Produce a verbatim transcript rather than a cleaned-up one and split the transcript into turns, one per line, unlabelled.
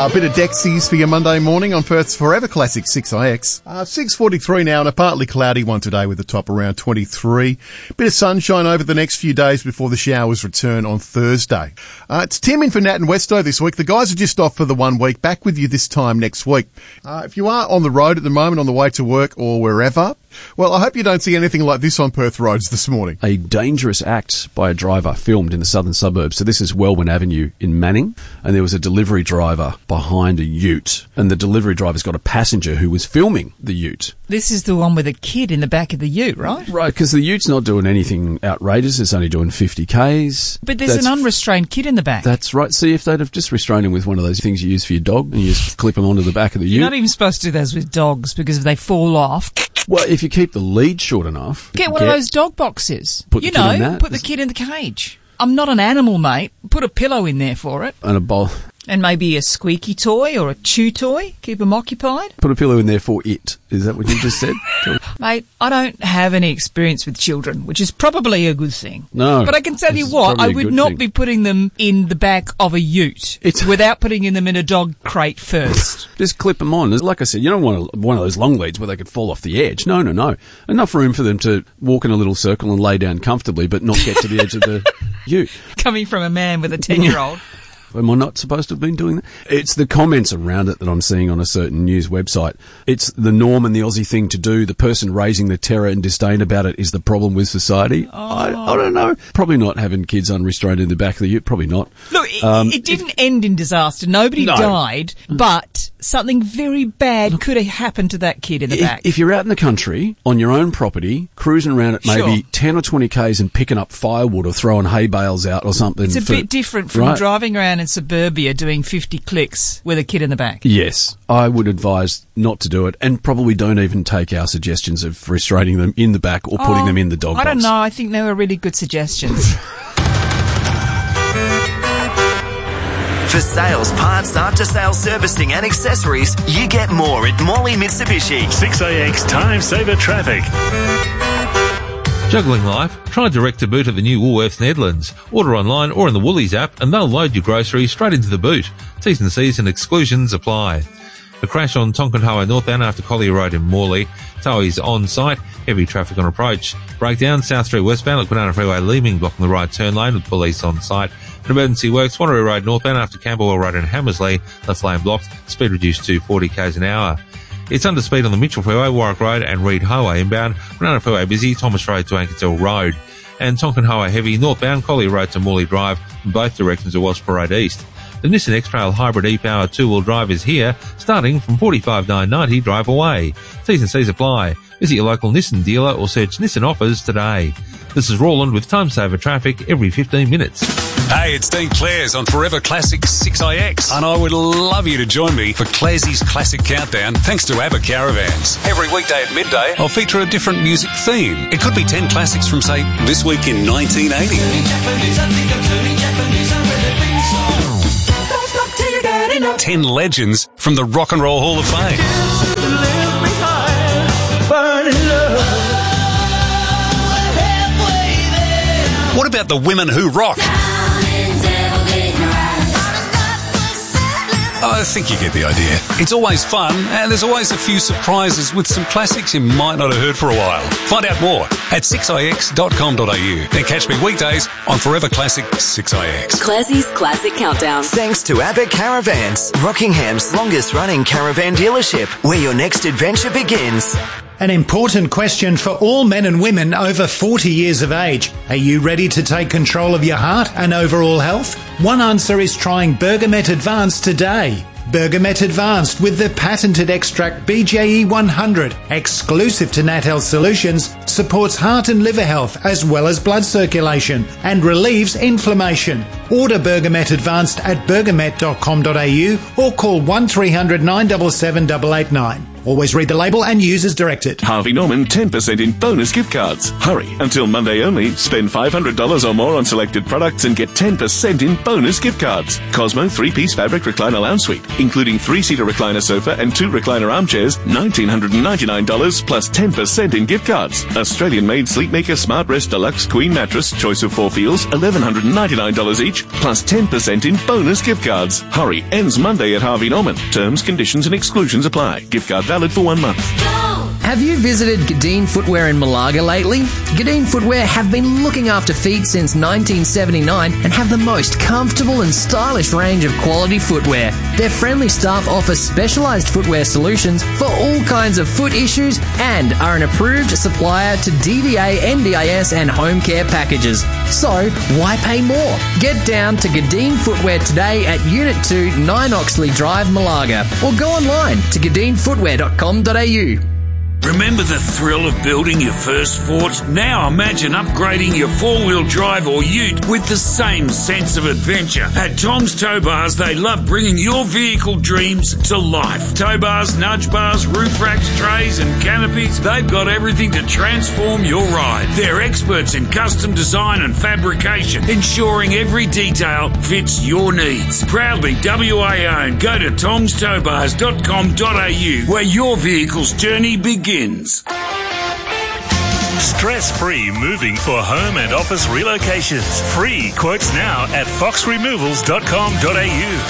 A bit of Dexys for your Monday morning on Perth's Forever Classic six I X. Uh, six forty-three now and a partly cloudy one today with the top around twenty-three. Bit of sunshine over the next few days before the showers return on Thursday. Uh, it's Tim in for Nat and Westo this week. The guys are just off for the one week. Back with you this time next week. Uh, if you are on the road at the moment on the way to work or wherever, well, I hope you don't see anything like this on Perth roads this morning.
A dangerous act by a driver filmed in the southern suburbs. So this is Welwyn Avenue in Manning, and there was a delivery driver behind a ute, and the delivery driver's got a passenger who was filming the ute.
This is the one with a kid in the back of the ute, right?
Right, because the ute's not doing anything outrageous. It's only doing fifty kays.
But there's that's, an unrestrained kid in the back.
That's right. See, if they'd have just restrained him with one of those things you use for your dog, and you just clip them onto the back of the ute.
You're not even supposed to do those with dogs, because if they fall off...
Well, if you keep the lead short enough...
Get one get, of those dog boxes.
Put
you
the
know,
kid in that.
Put the kid in the cage. I'm not an animal, mate. Put a pillow in there for it.
And a bowl...
And maybe a squeaky toy or a chew toy. Keep them occupied.
Put a pillow in there for it. Is that what you just said?
Mate, I don't have any experience with children, which is probably a good thing.
No.
But I can tell you what, I would not thing. be putting them in the back of a ute it's without putting them in a dog crate first.
Just clip them on. Like I said, you don't want a, one of those long leads where they could fall off the edge. No, no, no. Enough room for them to walk in a little circle and lay down comfortably but not get to the edge of the ute.
Coming from a man with a ten-year-old.
Am I not supposed to have been doing that? It's the comments around it that I'm seeing on a certain news website. It's the norm and the Aussie thing to do. The person raising the terror and disdain about it is the problem with society. Oh. I, I don't know. Probably not having kids unrestrained in the back of the ute. Probably not.
Look, it, um, it didn't end in disaster. Nobody no. died, but something very bad Look, could have happened to that kid in the
if,
back.
If you're out in the country, on your own property, cruising around at maybe sure. ten or twenty kays and picking up firewood or throwing hay bales out or something.
It's a
for,
bit different from
right?
driving around in suburbia doing fifty clicks with a kid in the back.
Yes, I would advise not to do it, and probably don't even take our suggestions of restraining them in the back or putting
oh,
them in the dog
I
box.
don't know. I think they were really good suggestions.
For sales, parts, after-sales servicing and accessories, you get more at Morley Mitsubishi.
six A X Time Saver Traffic.
Juggling life? Try direct to boot at the new Woolworths Netherlands. Order online or in the Woolies app and they'll load your groceries straight into the boot. T's and C's and exclusions apply. A crash on Tonkin Highway northbound after Collier Road in Morley. Tow is on site. Heavy traffic on approach. Breakdown South Street westbound at Banana Freeway Leeming blocking the right turn lane with police on site. An emergency works Wanneroo Road northbound after Camberwell Road in Hammersley. Left lane blocked. Speed reduced to forty kays an hour. It's under speed on the Mitchell Freeway, Warwick Road and Reed Highway inbound. Banana Freeway busy, Thomas Road to Ankersdale Road. And Tonkin Highway heavy northbound, Collier Road to Morley Drive in both directions of Welsh Parade East. The Nissan X-Trail Hybrid e-Power two-wheel drive is here, starting from forty-five thousand nine hundred ninety drive away. T's and C's apply. Visit your local Nissan dealer or search Nissan offers today. This is Roland with Time Saver Traffic every fifteen minutes.
Hey, it's Dean Clares on Forever Classic six I X, and I would love you to join me for Claresy's Classic Countdown thanks to ABBA Caravans. Every weekday at midday, I'll feature a different music theme. It could be ten classics from, say, this week in nineteen eighty. ten legends from the Rock and Roll Hall of Fame. What about the women who rock? I think you get the idea. It's always fun, and there's always a few surprises with some classics you might not have heard for a while. Find out more at six i x dot com dot a u. Then catch me weekdays on Forever Classic six I X.
Clasy's Classic Countdown.
Thanks to ABBA Caravans, Rockingham's longest-running caravan dealership, where your next adventure begins.
An important question for all men and women over forty years of age. Are you ready to take control of your heart and overall health? One answer is trying Bergamet Advanced today. Bergamet Advanced with the patented extract B J E one hundred, exclusive to Nat Health Solutions, supports heart and liver health as well as blood circulation and relieves inflammation. Order Bergamet Advanced at bergamet dot com dot a u or call one three hundred nine seven seven eight eight nine. Always read the label and use as directed.
Harvey Norman ten percent in bonus gift cards. Hurry, until Monday only. Spend five hundred dollars or more on selected products and get ten percent in bonus gift cards. Cosmo three-piece fabric recliner lounge suite, including three-seater recliner sofa and two recliner armchairs, one thousand nine hundred ninety-nine dollars plus ten percent in gift cards. Australian-made Sleepmaker Smart Rest Deluxe Queen Mattress, choice of four feels, one thousand one hundred ninety-nine dollars each, plus ten percent in bonus gift cards. Hurry, ends Monday at Harvey Norman. Terms, conditions and exclusions apply. Gift card valid for one month.
Have you visited Gadeen Footwear in Malaga lately? Gadeen Footwear have been looking after feet since nineteen seventy-nine and have the most comfortable and stylish range of quality footwear. Their friendly staff offer specialised footwear solutions for all kinds of foot issues and are an approved supplier to D V A, N D I S and home care packages. So, why pay more? Get down to Gadeen Footwear today at Unit two, nine Oxley Drive, Malaga, or go online to gadeen footwear dot com dot a u.
Remember the thrill of building your first Ford? Now imagine upgrading your four-wheel drive or ute with the same sense of adventure. At Tom's Tow Bars, they love bringing your vehicle dreams to life. Tow bars, nudge bars, roof racks, trays and canopies, they've got everything to transform your ride. They're experts in custom design and fabrication, ensuring every detail fits your needs. Proudly W A owned. Go to toms tow bars dot com dot a u where your vehicle's journey begins.
Stress-free moving for home and office relocations. Free quotes now at fox removals dot com dot a u.